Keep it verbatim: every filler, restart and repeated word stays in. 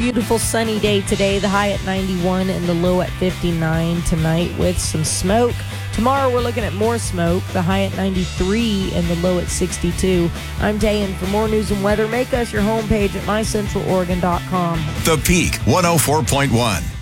beautiful sunny day today. The high at ninety-one and the low at fifty-nine tonight with some smoke. Tomorrow we're looking at more smoke. The high at ninety-three and the low at sixty-two. I'm Dayan. For more news and weather, make us your homepage at my central oregon dot com. The Peak one oh four point one.